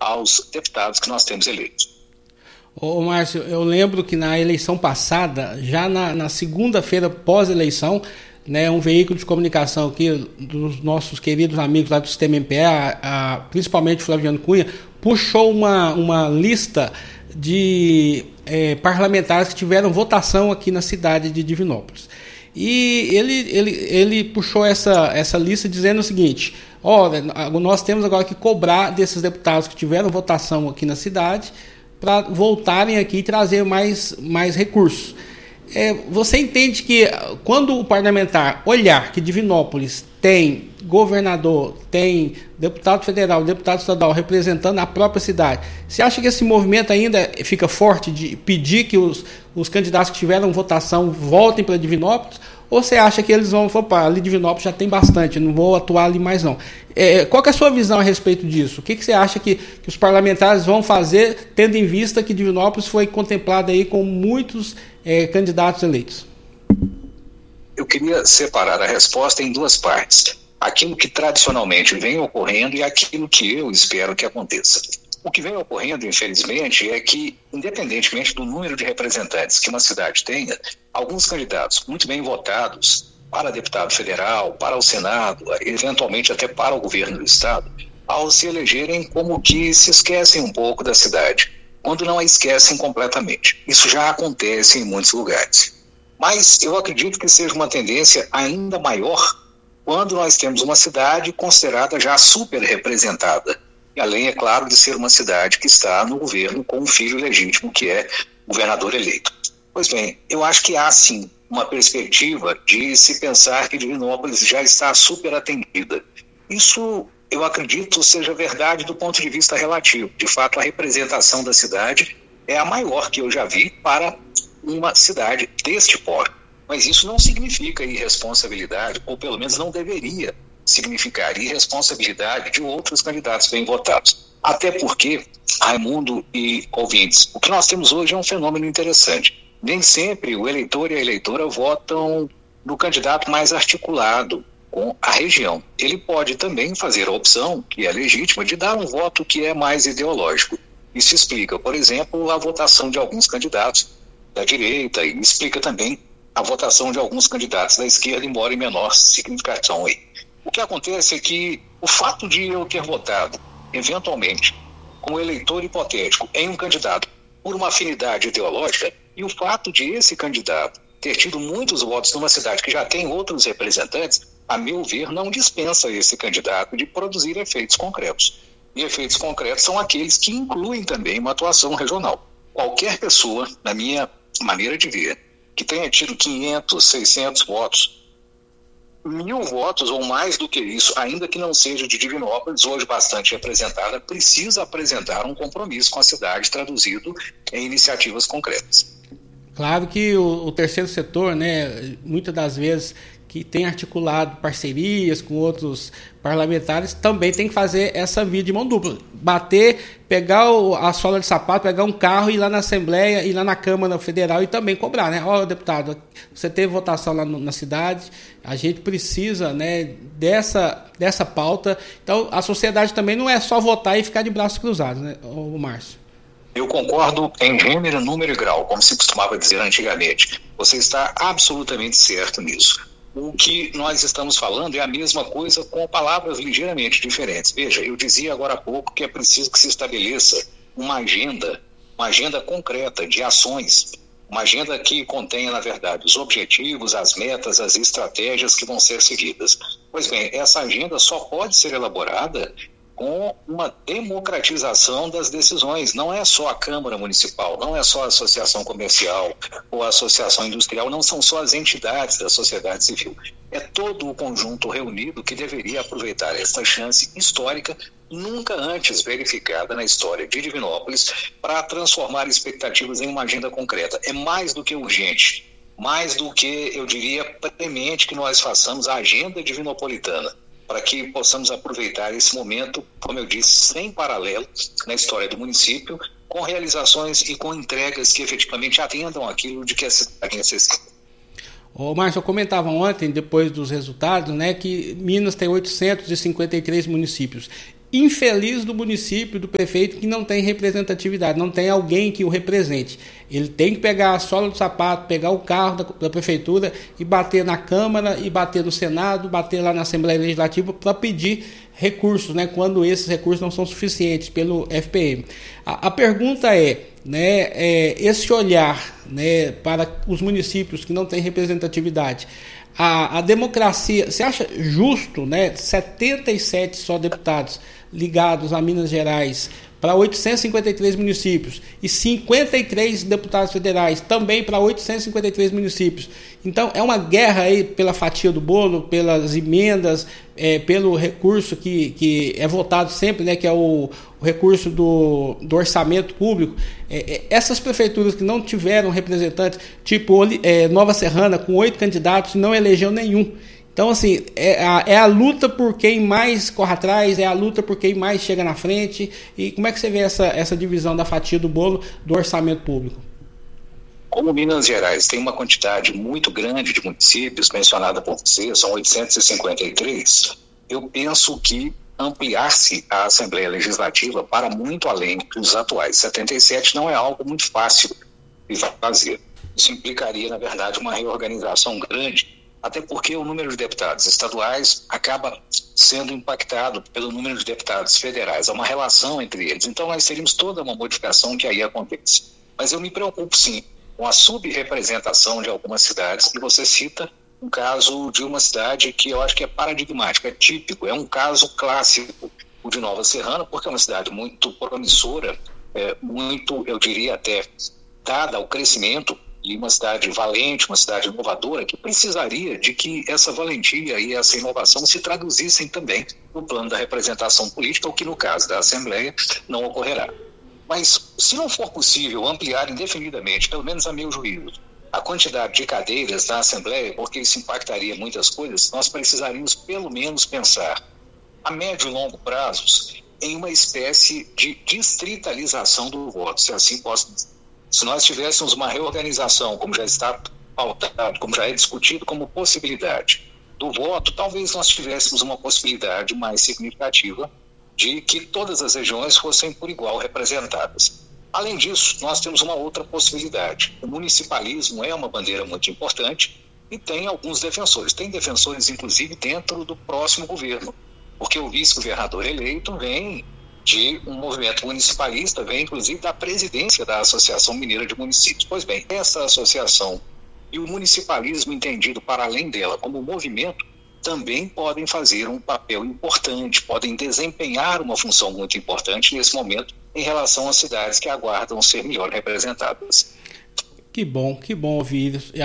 aos deputados que nós temos eleitos. Ô Márcio, eu lembro que na eleição passada, já na segunda-feira pós-eleição, né, um veículo de comunicação aqui dos nossos queridos amigos lá do Sistema MPE, principalmente Flaviano Cunha, puxou uma lista de parlamentares que tiveram votação aqui na cidade de Divinópolis. E ele puxou essa lista dizendo o seguinte: olha, nós temos agora que cobrar desses deputados que tiveram votação aqui na cidade para voltarem aqui e trazer mais recursos. Você entende que quando o parlamentar olhar que Divinópolis tem governador, tem deputado federal, deputado estadual representando a própria cidade, você acha que esse movimento ainda fica forte de pedir que os candidatos que tiveram votação voltem para Divinópolis? Ou você acha que eles vão falar, ali Divinópolis já tem bastante, não vou atuar ali mais não? Qual que é a sua visão a respeito disso? O que você acha que os parlamentares vão fazer, tendo em vista que Divinópolis foi contemplada aí com muitos candidatos eleitos? Eu queria separar a resposta em duas partes. Aquilo que tradicionalmente vem ocorrendo e aquilo que eu espero que aconteça. O que vem ocorrendo, infelizmente, é que, independentemente do número de representantes que uma cidade tenha, alguns candidatos muito bem votados para deputado federal, para o Senado, eventualmente até para o governo do Estado, ao se elegerem, como que se esquecem um pouco da cidade, quando não a esquecem completamente. Isso já acontece em muitos lugares. Mas eu acredito que seja uma tendência ainda maior quando nós temos uma cidade considerada já super representada. E além, é claro, de ser uma cidade que está no governo com um filho legítimo, que é governador eleito. Pois bem, eu acho que há sim uma perspectiva de se pensar que Divinópolis já está super atendida. Isso, eu acredito, seja verdade do ponto de vista relativo. De fato, a representação da cidade é a maior que eu já vi para uma cidade deste porte. Mas isso não significa irresponsabilidade, ou pelo menos não deveria significar irresponsabilidade de outros candidatos bem votados. Até porque, Raimundo e ouvintes, o que nós temos hoje é um fenômeno interessante. Nem sempre o eleitor e a eleitora votam no candidato mais articulado com a região. Ele pode também fazer a opção, que é legítima, de dar um voto que é mais ideológico. Isso explica, por exemplo, a votação de alguns candidatos da direita e explica também a votação de alguns candidatos da esquerda, embora em menor significação aí. O que acontece é que o fato de eu ter votado, eventualmente, como eleitor hipotético, em um candidato por uma afinidade ideológica, e o fato de esse candidato ter tido muitos votos numa cidade que já tem outros representantes, a meu ver, não dispensa esse candidato de produzir efeitos concretos. E efeitos concretos são aqueles que incluem também uma atuação regional. Qualquer pessoa, na minha maneira de ver, que tenha tido 500, 600 votos, 1.000 votos ou mais do que isso, ainda que não seja de Divinópolis, hoje bastante representada, precisa apresentar um compromisso com a cidade traduzido em iniciativas concretas. Claro que o terceiro setor, né, muitas das vezes que tem articulado parcerias com outros parlamentares, também tem que fazer essa via de mão dupla. Bater, pegar a sola de sapato, pegar um carro, ir lá na Assembleia, ir lá na Câmara Federal e também cobrar, né? Ó, deputado, você teve votação lá na cidade, a gente precisa, né, dessa pauta. Então, a sociedade também não é só votar e ficar de braços cruzados, né, o Márcio? Eu concordo em gênero, número e grau, como se costumava dizer antigamente. Você está absolutamente certo nisso. O que nós estamos falando é a mesma coisa com palavras ligeiramente diferentes. Veja, eu dizia agora há pouco que é preciso que se estabeleça uma agenda concreta de ações, uma agenda que contenha, na verdade, os objetivos, as metas, as estratégias que vão ser seguidas. Pois bem, essa agenda só pode ser elaborada com uma democratização das decisões. Não é só a Câmara Municipal, não é só a Associação Comercial ou a Associação Industrial, não são só as entidades da sociedade civil. É todo o conjunto reunido que deveria aproveitar esta chance histórica, nunca antes verificada na história de Divinópolis, para transformar expectativas em uma agenda concreta. É mais do que urgente, mais do que, eu diria, premente que nós façamos a agenda divinopolitana, para que possamos aproveitar esse momento, como eu disse, sem paralelo na história do município, com realizações e com entregas que efetivamente atendam aquilo de que a cidade necessita. Ô, Márcio, eu comentava ontem, depois dos resultados, né, que Minas tem 853 municípios. infeliz do município, do prefeito, que não tem representatividade, não tem alguém que o represente. Ele tem que pegar a sola do sapato, pegar o carro da prefeitura e bater na Câmara, e bater no Senado, bater lá na Assembleia Legislativa para pedir recursos, né, quando esses recursos não são suficientes pelo FPM. A pergunta é, né, esse olhar, né, para os municípios que não têm representatividade, a democracia, você acha justo, né, 77 só deputados ligados a Minas Gerais para 853 municípios e 53 deputados federais também para 853 municípios? Então é uma guerra aí pela fatia do bolo, pelas emendas, pelo recurso que é votado sempre, né, que é o recurso do orçamento público. Essas prefeituras que não tiveram representantes, tipo Nova Serrana, com 8 candidatos, não elegeu nenhum. Então, assim, é a luta por quem mais corre atrás, é a luta por quem mais chega na frente. E como é que você vê essa divisão da fatia do bolo do orçamento público? Como Minas Gerais tem uma quantidade muito grande de municípios, mencionada por você, são 853, eu penso que ampliar-se a Assembleia Legislativa para muito além dos atuais 77 não é algo muito fácil de fazer. Isso implicaria, na verdade, uma reorganização grande, até porque o número de deputados estaduais acaba sendo impactado pelo número de deputados federais. Há uma relação entre eles. Então, nós teríamos toda uma modificação que aí acontece. Mas eu me preocupo, sim, com a subrepresentação de algumas cidades. E você cita um caso de uma cidade que eu acho que é paradigmático, é típico, é um caso clássico, o de Nova Serrana, porque é uma cidade muito promissora, muito, eu diria até, dada ao crescimento, e uma cidade valente, uma cidade inovadora, que precisaria de que essa valentia e essa inovação se traduzissem também no plano da representação política, o que no caso da Assembleia não ocorrerá. Mas se não for possível ampliar indefinidamente, pelo menos a meu juízo, a quantidade de cadeiras da Assembleia, porque isso impactaria muitas coisas, nós precisaríamos pelo menos pensar a médio e longo prazos em uma espécie de distritalização do voto, se assim posso dizer. Se nós tivéssemos uma reorganização, como já está pautado, como já é discutido como possibilidade do voto, talvez nós tivéssemos uma possibilidade mais significativa de que todas as regiões fossem por igual representadas. Além disso, nós temos uma outra possibilidade. O municipalismo é uma bandeira muito importante e tem alguns defensores. Tem defensores, inclusive, dentro do próximo governo, porque o vice-governador eleito vem de um movimento municipalista, vem inclusive da presidência da Associação Mineira de Municípios. Pois bem, essa associação e o municipalismo entendido para além dela como movimento também podem fazer um papel importante, podem desempenhar uma função muito importante nesse momento em relação às cidades que aguardam ser melhor representadas. Que bom ouvir isso.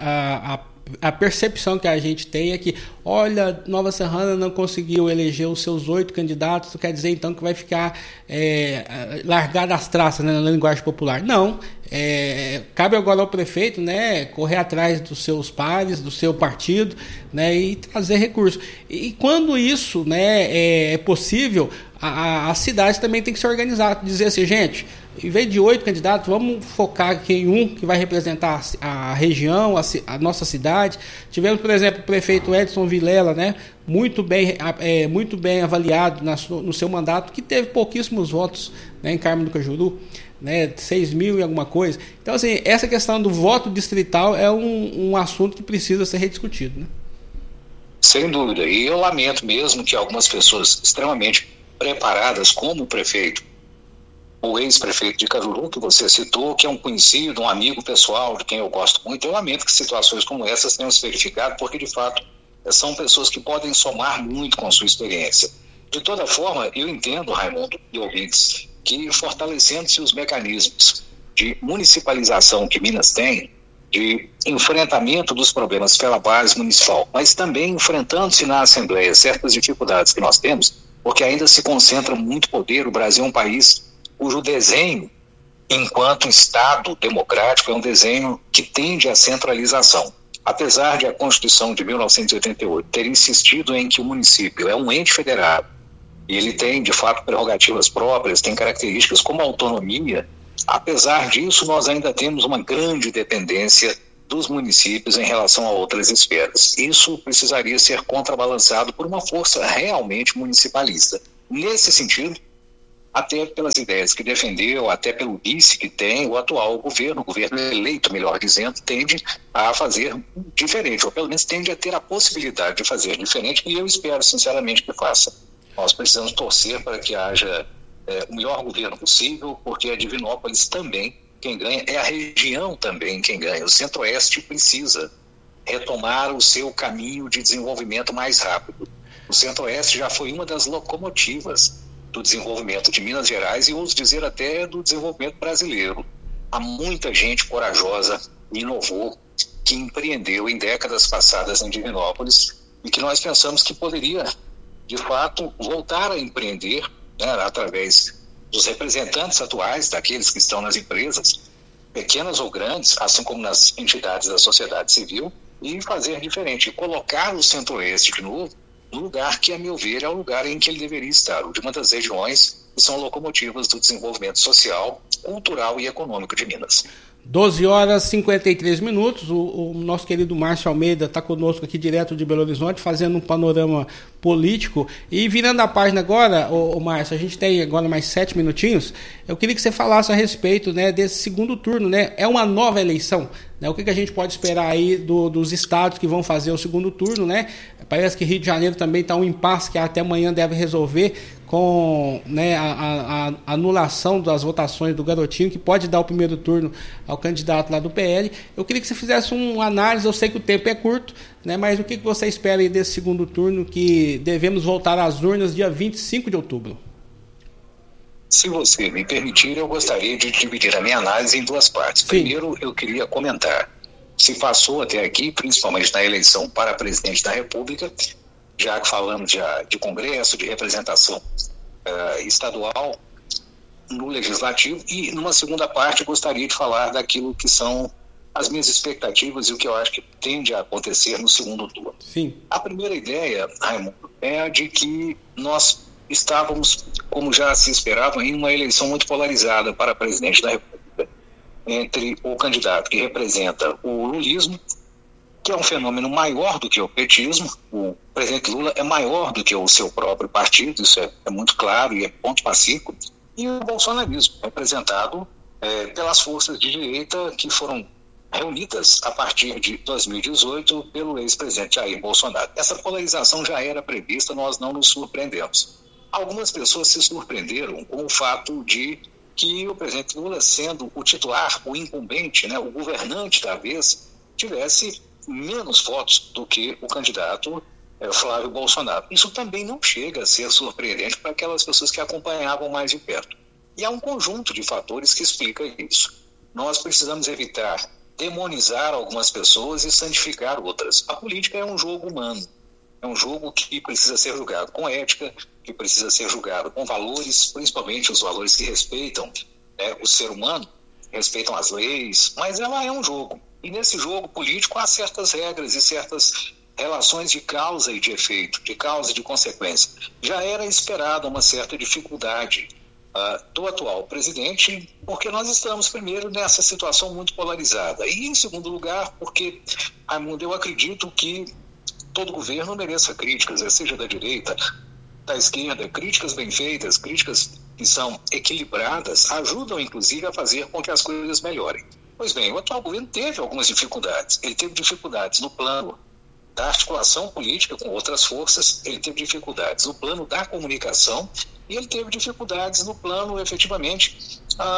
A percepção que a gente tem é que, olha, Nova Serrana não conseguiu eleger os seus 8 candidatos, isso quer dizer então que vai ficar largada as traças, né, na linguagem popular. Não, cabe agora ao prefeito, né, correr atrás dos seus pares, do seu partido, né, e trazer recursos. E quando isso, né, é possível, a cidade também tem que se organizar, dizer assim, gente, em vez de 8 candidatos, vamos focar aqui em um que vai representar a região, a nossa cidade. Tivemos, por exemplo, o prefeito Edson Vilela, né, muito bem avaliado no seu mandato, que teve pouquíssimos votos, né, em Carmo do Cajuru, né, 6 mil e alguma coisa. Então, assim, essa questão do voto distrital é um assunto que precisa ser rediscutido, né? Sem dúvida. E eu lamento mesmo que algumas pessoas extremamente preparadas, como o prefeito, o ex-prefeito de Cajuru, que você citou, que é um conhecido, um amigo pessoal, de quem eu gosto muito, eu lamento que situações como essas tenham se verificado, porque, de fato, são pessoas que podem somar muito com a sua experiência. De toda forma, eu entendo, Raimundo e ouvintes, que fortalecendo-se os mecanismos de municipalização que Minas tem, de enfrentamento dos problemas pela base municipal, mas também enfrentando-se na Assembleia certas dificuldades que nós temos, porque ainda se concentra muito poder. O Brasil é um país cujo desenho, enquanto Estado democrático, é um desenho que tende à centralização. Apesar de a Constituição de 1988 ter insistido em que o município é um ente federado, e ele tem, de fato, prerrogativas próprias, tem características como a autonomia, apesar disso, nós ainda temos uma grande dependência dos municípios em relação a outras esferas. Isso precisaria ser contrabalançado por uma força realmente municipalista. nesse sentido, até pelas ideias que defendeu, até pelo vice que tem, o atual governo, o governo eleito, melhor dizendo, tende a fazer diferente, ou pelo menos tende a ter a possibilidade de fazer diferente, e eu espero sinceramente que faça. Nós precisamos torcer para que haja o melhor governo possível, porque a Divinópolis também, quem ganha, é a região também quem ganha. O Centro-Oeste precisa retomar o seu caminho de desenvolvimento mais rápido. O Centro-Oeste já foi uma das locomotivas do desenvolvimento de Minas Gerais e, ouso dizer, até do desenvolvimento brasileiro. Há muita gente corajosa, inovou, que empreendeu em décadas passadas em Divinópolis e que nós pensamos que poderia, de fato, voltar a empreender, né, através dos representantes atuais, daqueles que estão nas empresas, pequenas ou grandes, assim como nas entidades da sociedade civil, e fazer diferente, colocar o Centro-Oeste de novo no lugar que, a meu ver, é o lugar em que ele deveria estar, o de uma das regiões que são locomotivas do desenvolvimento social, cultural e econômico de Minas. 12 horas e 53 minutos, o nosso querido Márcio Almeida está conosco aqui direto de Belo Horizonte, fazendo um panorama político. E virando a página agora, Márcio, a gente tem agora mais 7 minutinhos, eu queria que você falasse a respeito, né, desse segundo turno, né? É uma nova eleição, né? O que a gente pode esperar aí dos estados que vão fazer o segundo turno, né? Parece que Rio de Janeiro também está um impasse que até amanhã deve resolver com, né, a anulação das votações do Garotinho, que pode dar o primeiro turno ao candidato lá do PL. Eu queria que você fizesse uma análise, eu sei que o tempo é curto, né, mas o que você espera aí desse segundo turno, que devemos voltar às urnas dia 25 de outubro? Se você me permitir, eu gostaria de dividir a minha análise em duas partes. Sim. Primeiro, eu queria comentar, se passou até aqui, principalmente na eleição para presidente da República, já que falamos de Congresso, de representação estadual no Legislativo, e numa segunda parte gostaria de falar daquilo que são as minhas expectativas e o que eu acho que tende a acontecer no segundo turno. Sim. A primeira ideia, Raimundo, é a de que nós estávamos, como já se esperava, em uma eleição muito polarizada para presidente da República, entre o candidato que representa o lulismo, que é um fenômeno maior do que o petismo. O presidente Lula é maior do que o seu próprio partido, isso é muito claro e é ponto pacífico, e o bolsonarismo, representado pelas forças de direita que foram reunidas a partir de 2018 pelo ex-presidente Jair Bolsonaro. Essa polarização já era prevista, nós não nos surpreendemos. Algumas pessoas se surpreenderam com o fato de que o presidente Lula, sendo o titular, o incumbente, né, o governante da vez, tivesse menos votos do que o candidato Flávio Bolsonaro. Isso também não chega a ser surpreendente para aquelas pessoas que acompanhavam mais de perto. E há um conjunto de fatores que explica isso. Nós precisamos evitar demonizar algumas pessoas e santificar outras. A política é um jogo humano. É um jogo que precisa ser julgado com ética, que precisa ser julgado com valores, principalmente os valores que respeitam o ser humano, respeitam as leis, mas ela é um jogo. E nesse jogo político há certas regras e certas relações de causa e de efeito, de causa e de consequência. Já era esperada uma certa dificuldade do atual presidente, porque nós estamos, primeiro, nessa situação muito polarizada. E, em segundo lugar, porque, Raimundo, eu acredito que todo governo mereça críticas, seja da direita, da esquerda, críticas bem feitas, críticas que são equilibradas, ajudam, inclusive, a fazer com que as coisas melhorem. Pois bem, o atual governo teve algumas dificuldades. Ele teve dificuldades no plano da articulação política com outras forças, ele teve dificuldades no plano da comunicação e ele teve dificuldades no plano, efetivamente,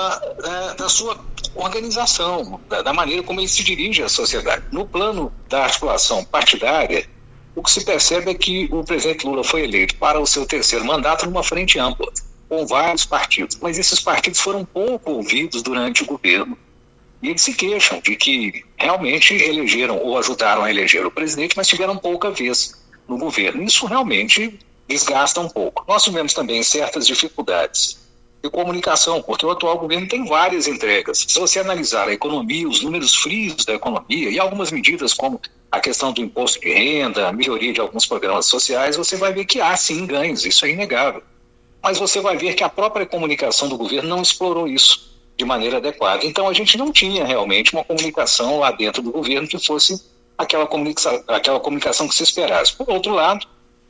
da sua organização, da maneira como ele se dirige à sociedade. No plano da articulação partidária, o que se percebe é que o presidente Lula foi eleito para o seu terceiro mandato numa frente ampla, com vários partidos, mas esses partidos foram pouco ouvidos durante o governo. E eles se queixam de que realmente elegeram ou ajudaram a eleger o presidente, mas tiveram pouca vez no governo. Isso realmente desgasta um pouco. Nós tivemos também certas dificuldades de comunicação, porque o atual governo tem várias entregas. Se você analisar a economia, os números frios da economia e algumas medidas como a questão do imposto de renda, a melhoria de alguns programas sociais, você vai ver que há sim ganhos, isso é inegável. Mas você vai ver que a própria comunicação do governo não explorou isso de maneira adequada. Então a gente não tinha realmente uma comunicação lá dentro do governo que fosse aquela comunicação que se esperasse. Por outro lado,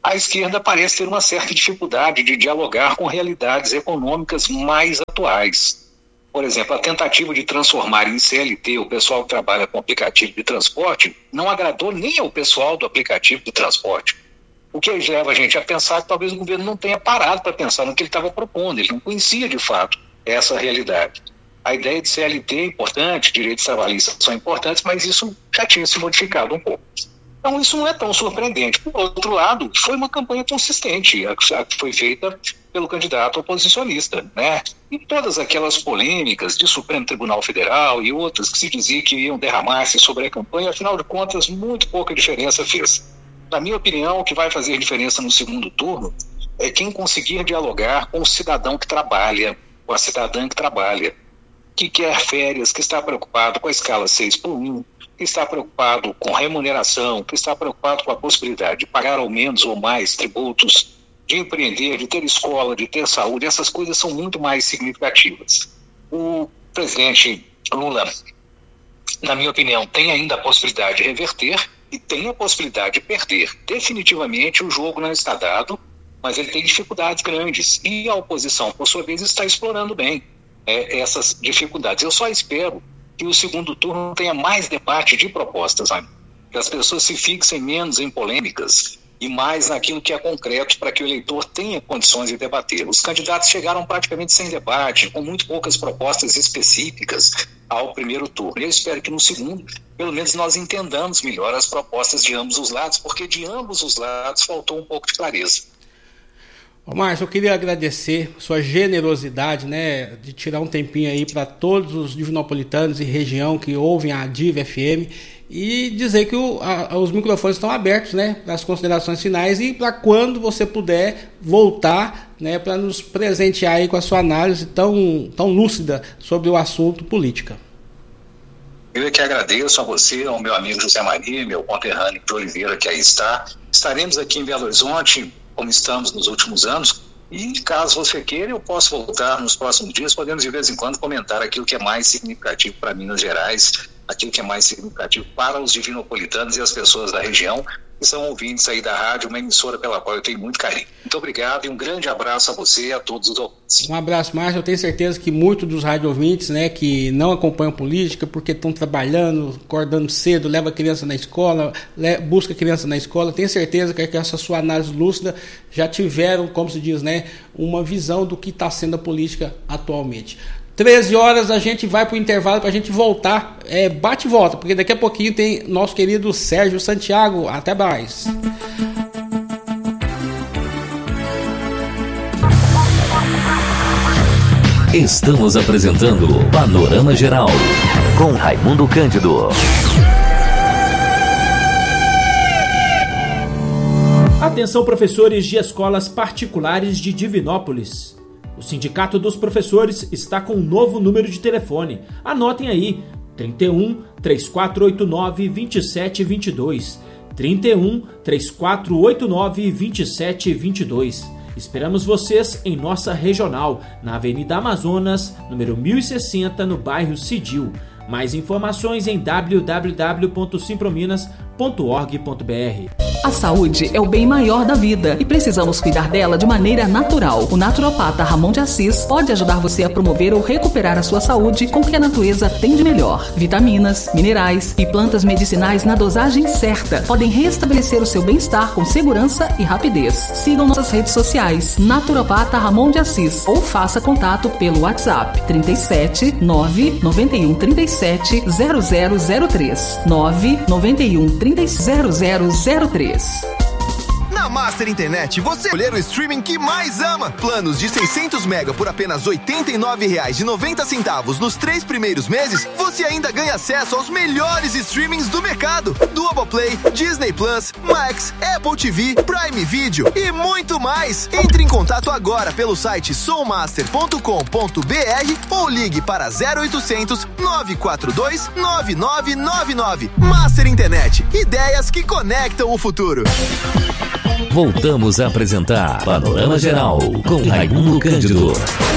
a esquerda parece ter uma certa dificuldade de dialogar com realidades econômicas mais atuais. Por exemplo, a tentativa de transformar em CLT o pessoal que trabalha com aplicativo de transporte não agradou nem ao pessoal do aplicativo de transporte. O que leva a gente a pensar que talvez o governo não tenha parado para pensar no que ele estava propondo, ele não conhecia de fato essa realidade. A ideia de CLT é importante, direitos trabalhistas são importantes, mas isso já tinha se modificado um pouco. Então isso não é tão surpreendente. Por outro lado, foi uma campanha consistente, a que foi feita pelo candidato oposicionista, né? E todas aquelas polêmicas de Supremo Tribunal Federal e outras que se dizia que iam derramar-se sobre a campanha, afinal de contas, muito pouca diferença fez. Na minha opinião, o que vai fazer diferença no segundo turno é quem conseguir dialogar com o cidadão que trabalha, com a cidadã que trabalha, que quer férias, que está preocupado com a escala 6x1, que está preocupado com remuneração, que está preocupado com a possibilidade de pagar ao menos ou mais tributos, de empreender, de ter escola, de ter saúde. Essas coisas são muito mais significativas. O presidente Lula, na minha opinião, tem ainda a possibilidade de reverter e tem a possibilidade de perder. Definitivamente o jogo não está dado, mas ele tem dificuldades grandes. E a oposição, por sua vez, está explorando bem essas dificuldades. Eu só espero que o segundo turno tenha mais debate de propostas, né? Que as pessoas se fixem menos em polêmicas e mais naquilo que é concreto para que o eleitor tenha condições de debater. Os candidatos chegaram praticamente sem debate, com muito poucas propostas específicas ao primeiro turno. Eu espero que no segundo, pelo menos nós entendamos melhor as propostas de ambos os lados, porque de ambos os lados faltou um pouco de clareza. Márcio, eu queria agradecer sua generosidade, né, de tirar um tempinho aí para todos os divinopolitanos e região que ouvem a Diva FM e dizer que os microfones estão abertos, né, para as considerações finais e para quando você puder voltar, né, para nos presentear aí com a sua análise tão lúcida sobre o assunto política. Eu é que agradeço a você, ao meu amigo José Maria, meu conterrâneo de Oliveira, que aí está. Estaremos aqui em Belo Horizonte, como estamos nos últimos anos, e caso você queira, eu posso voltar nos próximos dias, podemos de vez em quando comentar aquilo que é mais significativo para Minas Gerais, aquilo que é mais significativo para os divinopolitanos e as pessoas da região, que são ouvintes aí da rádio, uma emissora pela qual eu tenho muito carinho. Muito obrigado e um grande abraço a você e a todos os ouvintes. Um abraço, Márcio. Eu tenho certeza que muitos dos rádio ouvintes, né, que não acompanham política porque estão trabalhando, acordando cedo, leva a criança na escola, busca a criança na escola, tenho certeza que essa sua análise lúcida já tiveram, como se diz, né, uma visão do que está sendo a política atualmente. 13 horas a gente vai para o intervalo para a gente voltar, bate e volta, porque daqui a pouquinho tem nosso querido Sérgio Santiago. Até mais. Estamos apresentando Panorama Geral com Raimundo Cândido. Atenção, professores de escolas particulares de Divinópolis. O Sindicato dos Professores está com um novo número de telefone. Anotem aí, 31 3489 2722. 31 3489 2722. Esperamos vocês em nossa regional, na Avenida Amazonas, número 1060, no bairro Cidil. Mais informações em www.simprominas.org.br. A saúde é o bem maior da vida e precisamos cuidar dela de maneira natural. O naturopata Ramon de Assis pode ajudar você a promover ou recuperar a sua saúde com o que a natureza tem de melhor. Vitaminas, minerais e plantas medicinais na dosagem certa podem restabelecer o seu bem-estar com segurança e rapidez. Sigam nossas redes sociais, Naturopata Ramon de Assis, ou faça contato pelo WhatsApp 37 991 37 0003 991 30 0003. Na Master Internet, você escolher o streaming que mais ama. Planos de 600 mega por apenas R$ 89,90 nos 3 primeiros meses, você ainda ganha acesso aos melhores streamings do mercado. Globoplay, Disney Plus, Max, Apple TV, Prime Video e muito mais. Entre em contato agora pelo site soulmaster.com.br ou ligue para 0800 942 9999. Master Internet, ideias que conectam o futuro. Voltamos a apresentar Panorama Geral com Raimundo Cândido.